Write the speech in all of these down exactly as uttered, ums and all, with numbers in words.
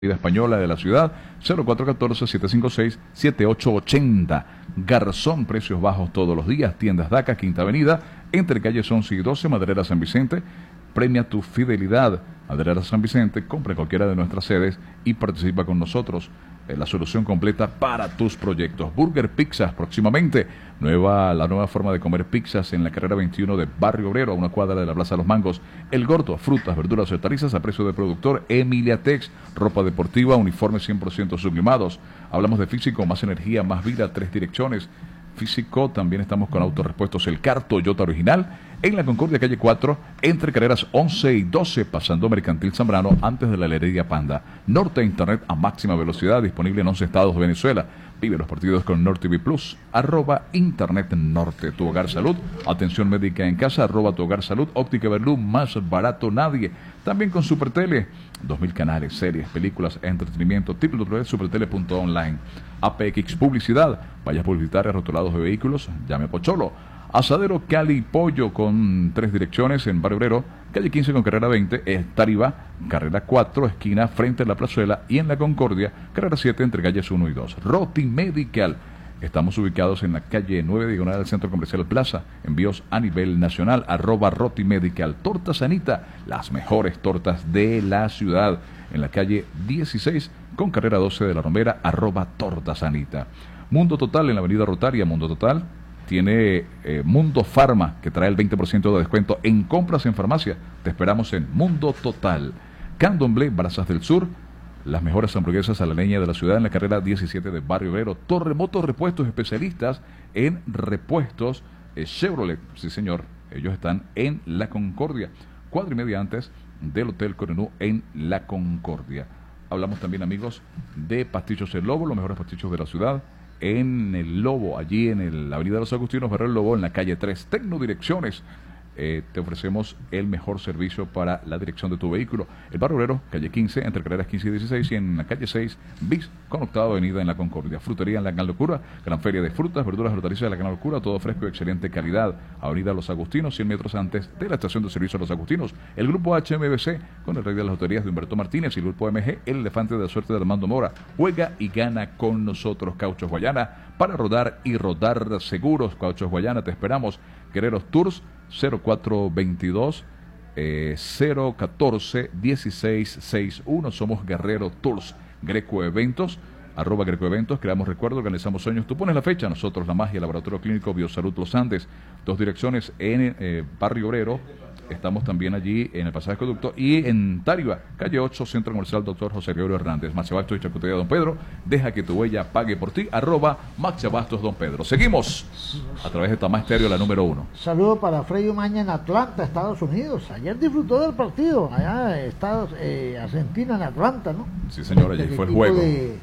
Española de la ciudad, cero cuatro uno cuatro, siete cinco seis, siete ocho ocho cero. Garzón, precios bajos todos los días. Tiendas Daca, Quinta Avenida, entre calles once y doce, Maderera San Vicente. Premia tu fidelidad. Maderera San Vicente, compra en cualquiera de nuestras sedes y participa con nosotros. Eh, la solución completa para tus proyectos. Burger Pizzas, próximamente. Nueva, la nueva forma de comer pizzas en la carrera veintiuno de Barrio Obrero, a una cuadra de la Plaza de los Mangos. El Gordo, frutas, verduras y hortalizas a precio de productor. Emiliatex, ropa deportiva, uniformes cien por ciento sublimados. Hablamos de físico, más energía, más vida, tres direcciones. Físico, también estamos con Autorepuestos El Car, Toyota original, en la Concordia, calle cuatro, entre carreras once y doce, pasando Mercantil Zambrano, antes de la Heladería Panda. Norte Internet a máxima velocidad, disponible en once estados de Venezuela. Vive los partidos con Norte T V Plus, arroba Internet Norte. Tu Hogar Salud, atención médica en casa, arroba Tu Hogar Salud. Óptica Berlú, más barato nadie. También con Supertele, dos mil canales, series, películas, entretenimiento, w w w punto supertele punto online. A P X Publicidad, vallas publicitarias, rotulados de vehículos, llame a Pocholo. Asadero Cali Pollo, con tres direcciones en Barrio Obrero, calle quince con carrera veinte, es Tariba, carrera cuatro, esquina frente a la Plazuela, y en la Concordia, carrera siete entre calles uno y dos. Roti Medical, estamos ubicados en la calle nueve, diagonal del Centro Comercial Plaza. Envíos a nivel nacional, arroba Roti Medical. Torta Sanita, las mejores tortas de la ciudad, en la calle dieciséis con carrera doce de la Romera, arroba Torta Sanita. Mundo Total, en la avenida Rotaria. Mundo Total tiene eh, Mundo Farma, que trae el veinte por ciento de descuento en compras en farmacia. Te esperamos en Mundo Total. Candomblé, Brazas del Sur, las mejores hamburguesas a la leña de la ciudad, en la carrera diecisiete de Barrio Obrero. Torremoto Repuestos, especialistas en repuestos eh, Chevrolet. Sí, señor, ellos están en La Concordia, cuadra y media antes del Hotel Coronú en La Concordia. Hablamos también, amigos, de Pastillos El Lobo, los mejores pastillos de la ciudad, en El Lobo, allí en el, la avenida de los Agustinos, Barrio El Lobo, en la calle tres. Tecnodirecciones, eh, te ofrecemos el mejor servicio para la dirección de tu vehículo. El Barrio Obrero, calle quince, entre carreras quince y dieciséis, y en la calle seis, bis, con octava avenida en La Concordia. Frutería en la Gran Locura, gran feria de frutas, verduras y hortalizas de la Gran Locura, todo fresco y excelente calidad. Avenida Los Agustinos, cien metros antes de la estación de servicio Los Agustinos. El grupo H M B C, con el rey de las loterías de Humberto Martínez, y el grupo M G, el elefante de la suerte de Armando Mora. Juega y gana con nosotros. Cauchos Guayana, para rodar y rodar seguros. Cauchos Guayana, te esperamos. Guerreros Tours, cero cuatro veintidós, eh, cero catorce, dieciséis sesenta y uno. Somos Guerrero Tours. Greco Eventos, arroba Greco Eventos, creamos recuerdos, organizamos sueños. Tú pones la fecha, nosotros la magia. Laboratorio Clínico Biosalud Los Andes, dos direcciones en eh, Barrio Obrero. Estamos también allí en el Pasaje Conducto, y en Tariba, calle ocho, Centro Comercial Doctor José Gregorio Hernández. Max Abastos y Charcutería Don Pedro, deja que tu huella pague por ti, arroba Max Abastos Don Pedro. Seguimos a través de Tamá Estéreo, la número uno. Saludo para Freddy Umaña en Atlanta, Estados Unidos. Ayer disfrutó del partido, allá Estados, eh, Argentina en Atlanta, ¿no? Sí, señor, allí fue el juego. De,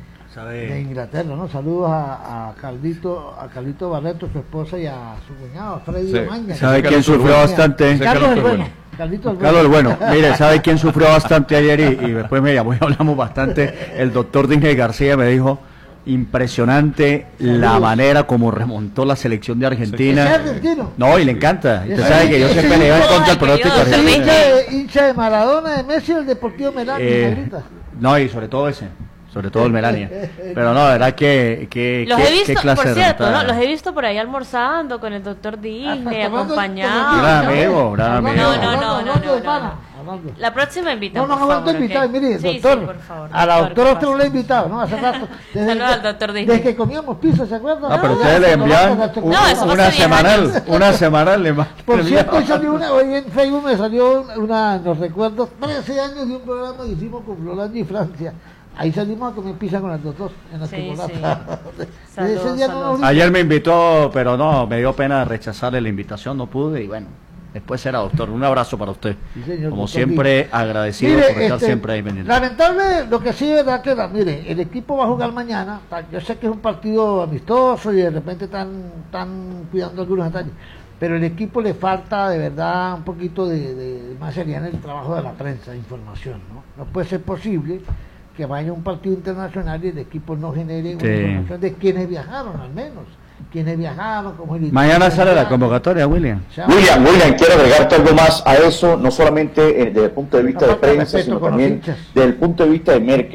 de Inglaterra, ¿no? Saludos a, a Carlito, a Carlito Barreto, su esposa, y a su cuñado, Freddy sí. Umaña. ¿Sabe quién sufrió bastante? Carlos el Bueno. Carlito el Carlos el Bueno. Mire, ¿sabe quién sufrió bastante ayer? Y, y después me llamó y hablamos bastante. El doctor Disney García me dijo, impresionante la manera como remontó la selección de Argentina. ¿Es argentino? No, y le encanta. Usted sabe que yo siempre le iba en contra del pronóstico argentino. Hincha de, hincha de Maradona, de Messi, el Deportivo Melania. Eh, no, y sobre todo ese. Sobre todo el Melania. Pero no, la verdad que, que los qué, he visto, qué clase por de cierto, remontada. ¿no? Los he visto por ahí almorzando con el doctor Disney, Ah, acompañado. Gran ¿no? amigo, gran amigo. No, no, no, no, Hablando de no, pana, no. hablando. La próxima invita. No, no, por no, favor, no invitar, ¿ok? mire, Sí, doctor. sí, por favor, a la doctor, doctora ¿qué usted no pasa? la ha invitado, ¿no? Hace rato. Desde, Saludos al doctor Disney. Desde que comíamos pizza, ¿se acuerdan? Ah, pero No, ustedes le no, envían no, un- No, eso fue una hace diez semanal, años. una semanal le ma- Por le cierto, envían- salió una, hoy en Facebook me salió una, los recuerdos, trece años de un programa que hicimos con Floranda y Francia. Ahí salimos a comer pizza con el doctor en la Sí, temporada. sí. Desde ese día no Saludos, nos Ayer me invitó, pero no, me dio pena rechazarle la invitación, no pude, y bueno, después será, doctor. Un abrazo para usted. Sí, señor, Como doctor siempre, Lee. agradecido Mire, por estar este, siempre ahí pendiente. Lamentable, lo que sí es verdad que, la- mire, el equipo va a jugar mañana. Yo sé que es un partido amistoso y de repente están, están cuidando algunos detalles, pero el equipo le falta de verdad un poquito de, de más seriedad en el trabajo de la prensa, de información, ¿no? No puede ser posible que vaya a un partido internacional y el equipo no genere una Sí. información de quienes viajaron, al menos. quiénes viajaron, cómo es el Mañana itinerario. sale la convocatoria, William. O sea, William, William, quiero agregarte algo más a eso, no solamente eh, desde el punto de vista de Aparte de prensa, respeto sino con los también hinchas. desde el punto de vista de Merck.